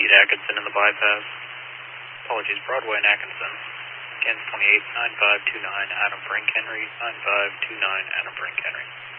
Pete Atkinson in the bypass. Apologies, Broadway and Atkinson. Kansas 28, 9529, Adam Frank Henry, 9529, Adam Frank Henry.